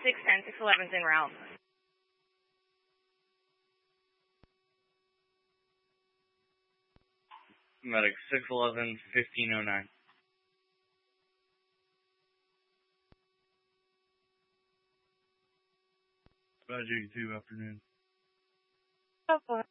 610, 611's en route. Medic 611, 1509. Roger, 2 afternoon. Oh, boy.